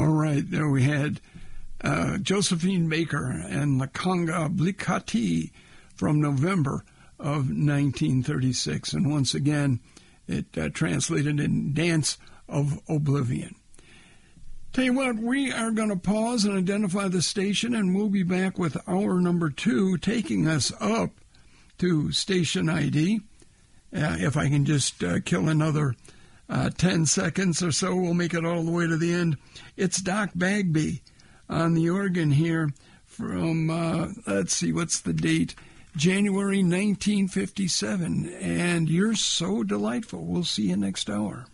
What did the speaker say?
All right, there we had Josephine Baker and La Conga Obblicati from November of 1936. And once again, it translated in Dance of Oblivion. Tell you what, we are going to pause and identify the station, and we'll be back with hour number 2, taking us up to station ID. If I can just kill another 10 seconds or so, we'll make it all the way to the end. It's Doc Bagby on the organ here from, let's see, what's the date? January 1957. And you're so delightful. We'll see you next hour.